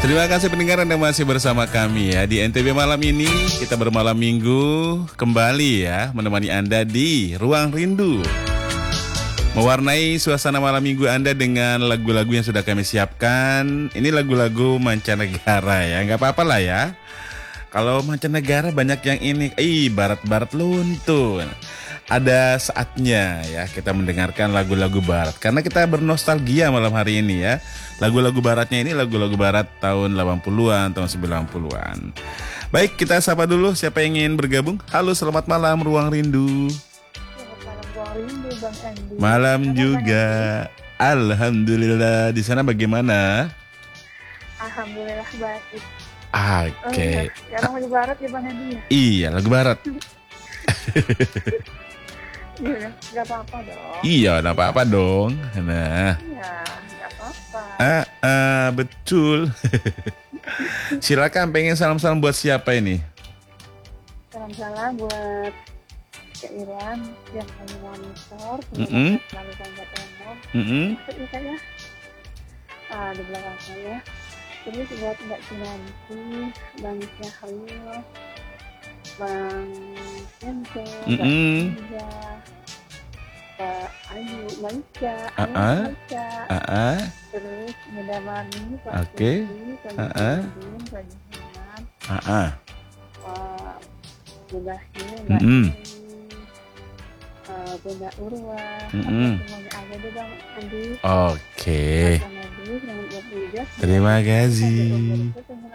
Terima kasih pendengar Anda masih bersama kami ya di NTB malam ini. Kita bermalam minggu kembali ya menemani Anda di Ruang Rindu. Mewarnai suasana malam minggu Anda dengan lagu-lagu yang sudah kami siapkan. Ini lagu-lagu mancanegara ya, nggak apa-apa lah ya. Kalau mancanegara banyak yang ini, barat-barat luntun. Ada saatnya ya kita mendengarkan lagu-lagu barat. Karena kita bernostalgia malam hari ini ya. Lagu-lagu baratnya ini lagu-lagu barat tahun 80-an, tahun 90-an. Baik, kita sapa dulu siapa yang ingin bergabung. Halo, selamat malam Ruang Rindu. Selamat malam Ruang Rindu, Bang Andi. Malam juga. Alhamdulillah. Di sana bagaimana? Alhamdulillah baik. Oke. Sekarang lagi barat ya Bang Andi. Iya, lagu barat. Iya, nggak apa-apa dong. Iya, nggak apa-apa dong. Nah. Iya, nggak apa-apa. Betul. Silakan, pengen salam-salam buat siapa ini? Salam-salam buat Kak Iran yang lagi monitor. Selalu banyak omong. Maksudnya saya di belakang saya. Terus buat Mbak Kinanti, Bang Syahrul, Bang Kenzo, Mbak Kinja, Pak Ayu, Maika, terus Bunda Mami, Pak Suci, Pak Yudin, Pak Jihan, Pak Bunda Hil, Mbak Bunda Urwa, semuanya ada di Bang Andi. Oke. Terima kasih.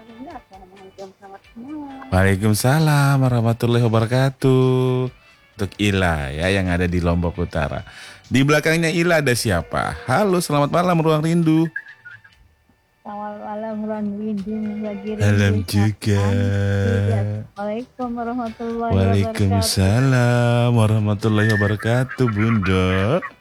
Waalaikumsalam warahmatullahi wabarakatuh. Untuk Ila ya yang ada di Lombok Utara. Di belakangnya Ila ada siapa? Halo, selamat malam Ruang Rindu. Selamat malam Ruang Rindu. Malam juga. Waalaikumsalam warahmatullahi wabarakatuh. Waalaikumsalam warahmatullahi wabarakatuh, Bunda.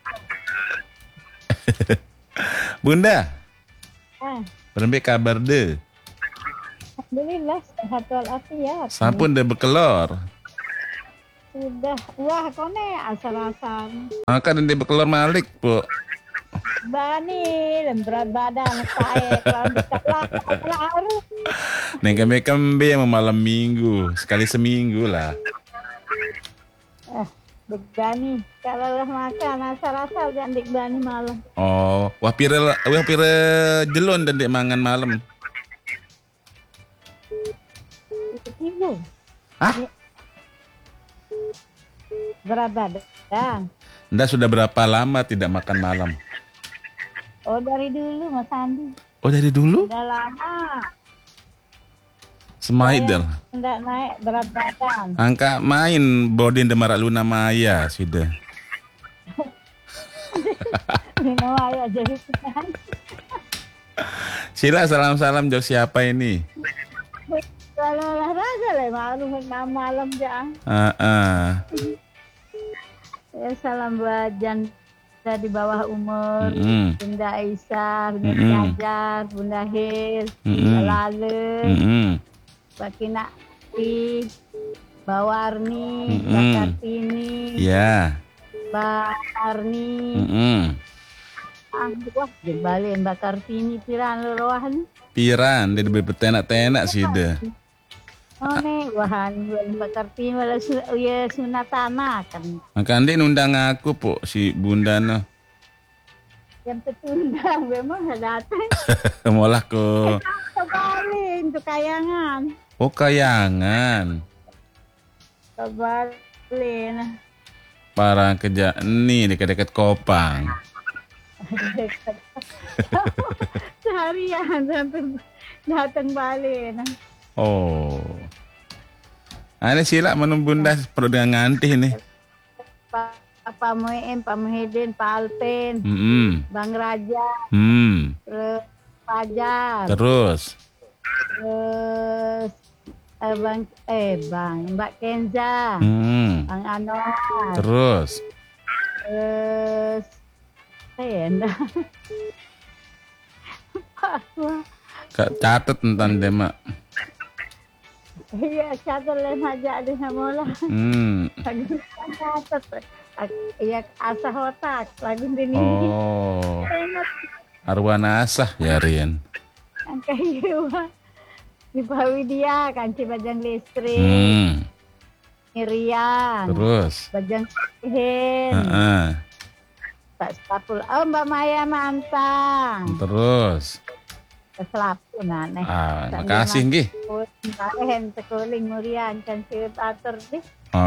Bunda. Berembe kabar deh. Alhamdulillah sehat walafiat. Sampun deh bekelor. Sudah, wah kone asal-asal. Maka deh bekelor malik, Bu. Bani dan berat badan saya kalau Neng kembe yang malam minggu, sekali seminggu lah. Begani kalau lah makan asal-asal jangan dikbani malam. Oh, wah pire jelon dan dek mangan malam. Itu. Hah? Berat badan. Anda sudah berapa lama tidak makan malam? Oh dari dulu Mas Andi. Oh dari dulu? Udah lama. Semaidel. Enggak naik berat badan. Angka main Bodin Demara Luna Maya sudah. Luna Maya jadi kan. Sila salam-salam jauh siapa ini? Kalau olahraga lah malam jangan. Ya salam buat janda di bawah umur, Bunda Aisyah, Bunda Jajar, Bunda Hil, Bunda Lale, Mbak Kinakti, Mbak Warni, Mbak Kartini, Mbak Arni, wah dibalik Mbak Kartini piran lorohan. Piran, dia lebih petenak-tenak sih deh. Oh nih, wahan Mbak Kartini wala sunatana kan. Maka andi nundang aku po si Bunda no. Yang tertundang memang datang. Molah ko. Kebalin untuk kayangan. Oh kayangan. Kebalin. Parang kerja ini dekat-dekat Kopang. Seharian sampai datang balik. Oh. Ada sila menung Bunda perlu dengan ngantih nih. Pak Muhyiddin, Pak Muhyiddin, Pak Alpin, Bang Raja, terus Fajar, terus Mbak Kenza, Bang Anwar, terus catat tentang demak. Iya, catat lain aja ada sama lah. Catat. Iya, asah otak lagu ini. Oh. Arwana asah ya Rian. kayu. Di Widya, Kanci Bajang Listrik. Irian. Terus. Bajang Sihin. Pak Stapul. Oh, Mbak Maya Mantang. Terus. Selapu naneh. Makasih nggih. Karen sekuling murian kan atur nih.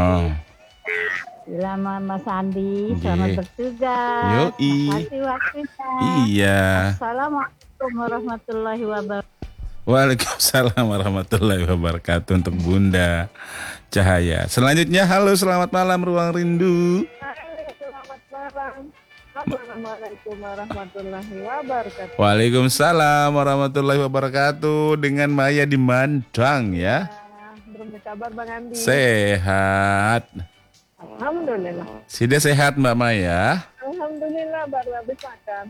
Lama Mas Andi, selamat bertugas. Yoi. Makasih waktunya. Iya. Assalamualaikum warahmatullahi wabarakatuh. Waalaikumsalam warahmatullahi wabarakatuh untuk Bunda Cahaya. Selanjutnya, halo selamat malam Ruang Rindu. Selamat malam. Assalamualaikum warahmatullahi wabarakatuh. Waalaikumsalam warahmatullahi wabarakatuh. Dengan Maya di Mandang ya. Belum kabar Bang Andi. Sehat. Alhamdulillah. Sudah sehat Mbak Maya? Alhamdulillah baru habis makan.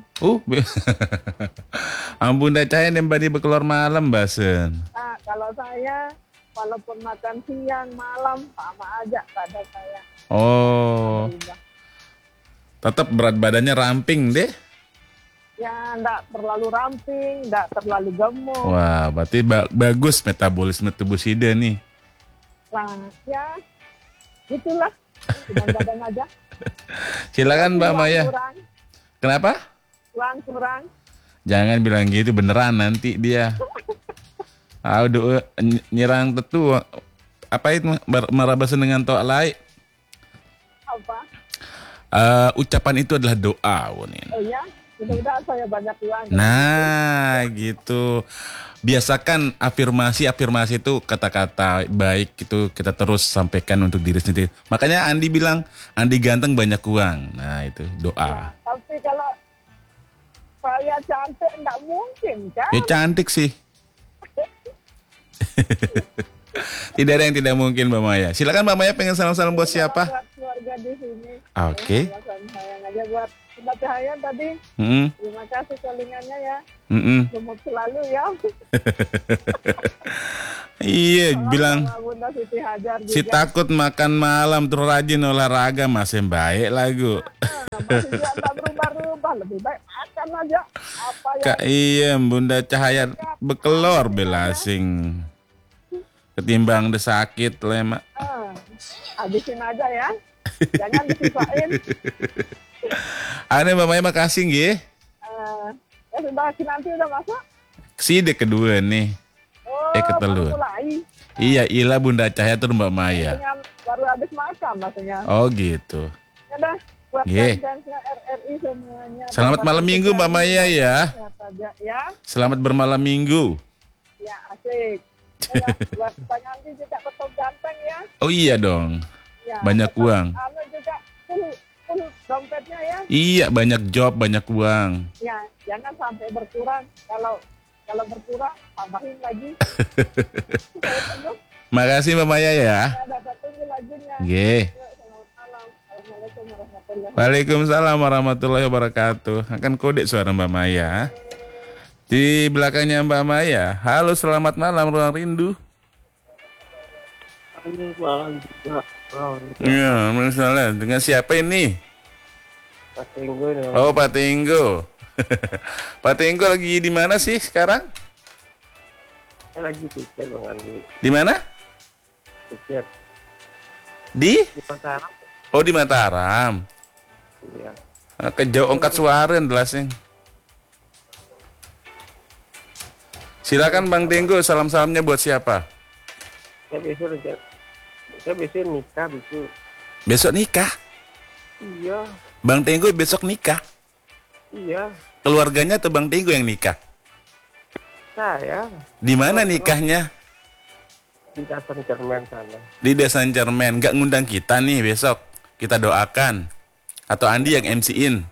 Bunda Cahaya nembani berkeluar malam Basen. Nah, kalau saya walaupun makan siang malam sama aja pada saya. Oh. Tetap berat badannya ramping deh. Ya, enggak terlalu ramping, enggak terlalu gemuk. Wah, berarti bagus metabolisme tubuh Sida nih. Nah, ya, itulah. Cuma badan aja. Silakan Mbak Maya. Kurang. Kenapa? Uang kurang. Jangan bilang gitu, beneran nanti dia. Udah nyerang tetu. Apa itu merabasan dengan toa lain? Apa? Ucapan itu adalah doa, Wonin. Oh ya, mudah-mudahan saya banyak uang. Nah, gitu. Biasakan afirmasi itu kata-kata baik itu kita terus sampaikan untuk diri sendiri. Makanya Andi bilang, Andi ganteng banyak uang. Nah, itu doa. Ya, tapi kalau saya cantik enggak mungkin kan? Ya cantik sih. Tidak ada yang tidak mungkin Mbak Maya. Silakan Mbak Maya, pengen salam-salam buat siapa? Buat keluarga di sini. Oke. Saya aja buat Mbak Cahaya tadi. Terima kasih callingannya ya. Gemuk selalu ya. Iya, bilang Bunda Siti Hajar juga. si takut makan malam terus rajin olahraga masih baik lagu. Masih tak berubah-ubah, lebih baik makan aja. Apa ya? Kak iya, Bunda Cahaya bekelor belasing. Ketimbang udah sakit lemak. Habisin aja ya. Jangan disisain. Ada Mbak Maya, makasih nggih. Ya sudah, nanti udah masuk. Side kedua nih. Ketelur. Iya, Ila Bunda Cahaya terus Mbak Maya. Baru habis makan maksudnya. Oh gitu. Ya dah, buat fansnya RRI semuanya. Selamat malam Minggu Mbak Maya ya. Ya. Selamat bermalam Minggu. Ya, asik. Ya, buat Pak Andi juga betul ganteng ya. Oh iya dong. Ya, banyak uang. Juga full dompetnya ya. Iya, banyak job, banyak uang. Ya, jangan sampai berkurang. Kalau berkurang, tambahin lagi. Makasih Mbak Maya ya. Tunggu lagunya. Nggih. Waalaikumsalam warahmatullahi wabarakatuh. Akan kode suara Mbak Maya. Di belakangnya Mbak Maya. Halo, selamat malam Ruang Rindu. Halo, malam juga. Ya, misalnya dengan siapa ini? Pak Tenggo. Oh, Pak Tenggo. Pak Tenggo lagi di mana sih sekarang? Saya lagi tiket Bang Andi. Di mana? Tiket. Di Mataram. Oh, di Mataram. Iya. Kejauh angkat suara jelasnya. Silakan Bang Tenggo, salam-salamnya buat siapa? Saya besok nikah besok. Besok nikah? Iya. Bang Tenggo besok nikah? Iya. Keluarganya atau Bang Tenggo yang nikah? Saya. Di mana nikahnya? Di Desa Cermen sana. Di Desa Cermen. Gak ngundang kita nih besok. Kita doakan. Atau Andi yang MC-in?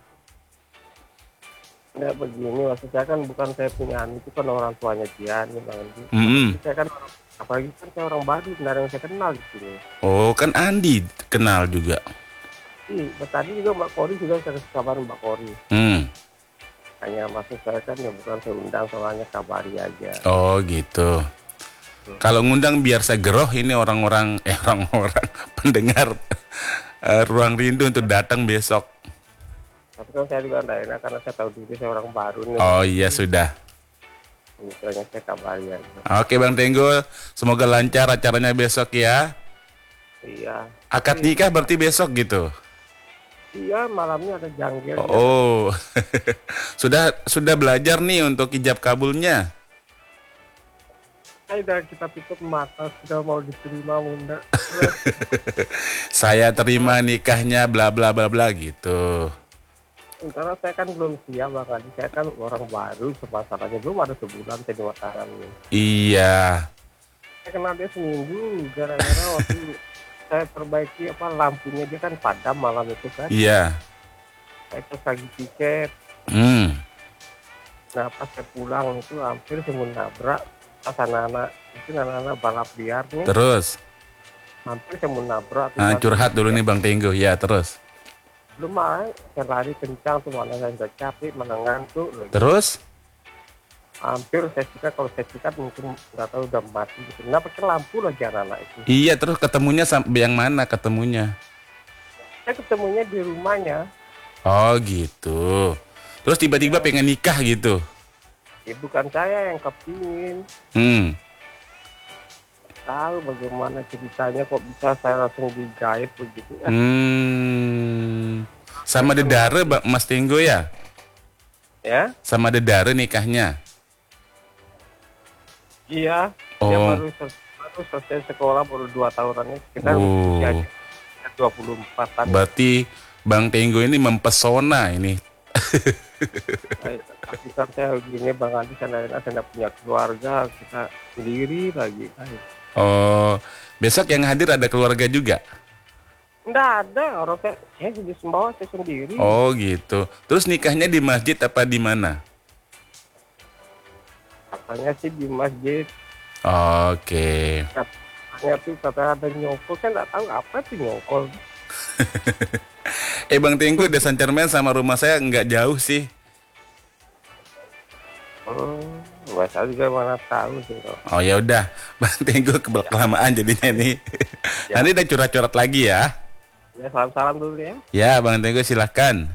Nggak begini, maksud saya kan bukan saya punya anak, itu kan orang tuanya dia nih Bang Andi. Saya kan, apalagi kan saya orang baru, benar yang saya kenal di sini. Oh, kan Andi kenal juga. Iya, tadi juga Mbak Kori juga saya kasih kabar Mbak Kori. Hanya maksud saya kan ya bukan saya undang, soalnya kabari aja. Oh gitu. Kalau ngundang biar saya geroh ini orang-orang pendengar Ruang Rindu untuk datang besok. Tapi kan saya juga enggak enak karena saya tahu diri saya orang baru nih. Oh iya sudah. Misalnya saya kabari aja. Oke Bang Tenggo, semoga lancar acaranya besok ya. Iya. Akad nikah berarti besok gitu? Iya, malamnya ada janggil. Oh, sudah belajar nih untuk ijab kabulnya? Udah kita tutup mata, sudah mau diterima Bunda. Saya terima nikahnya bla bla bla bla gitu. Sementara saya kan belum siap Bang Adi, saya kan orang baru, masalahnya belum ada sebulan saya di Mataram ini. Iya. Saya kenal dia seminggu, gara-gara waktu saya perbaiki lampunya, dia kan padam malam itu kan. Iya. Saya terus lagi tiket. Nah pas saya pulang itu hampir saya mau nabrak, pas anak-anak balap liar nih. Terus? Hampir saya mau nabrak. Curhat dulu nih Bang Tenggo, ya terus. Belum saya lari kencang tuh, mana saya udah capek, mana ngantuk. Terus? Hampir saya sikat, kalau saya sikat mungkin nggak tahu udah mati gitu. Nah pakai lampu lagi anak-anak itu. Iya, terus ketemunya yang mana ketemunya? Saya ketemunya di rumahnya. Oh gitu. Terus tiba-tiba pengen nikah gitu? Ya bukan saya yang kepingin. Tahu bagaimana ceritanya kok bisa saya langsung digait begitu. Sama dedare Mas Tenggo ya? Ya? Sama dedare nikahnya? Iya. Dia baru selesai sekolah baru 2 tahunan. Kita usia 24 tahun. Berarti Bang Tenggo ini mempesona ini. Tapi kan saya begini Bang Andi, saya punya keluarga, kita sendiri lagi. Oh, besok yang hadir ada keluarga juga? Enggak ada, orang saya di Sumbawa saya sendiri. Oh gitu. Terus nikahnya di masjid apa di mana? Katanya sih di masjid. Oke. Katanya tuh ada nyokol, saya nggak tahu apa tuh nyokol. Bang Tenggo, Desa Cermen sama rumah saya nggak jauh sih. Saya juga mana tahu sih. Oh ya udah, Bang Tenggo kelamaan jadinya nih. Nanti udah curhat-curhat lagi ya. Ya salam-salam dulu ya. Ya Bang Tenggo silahkan.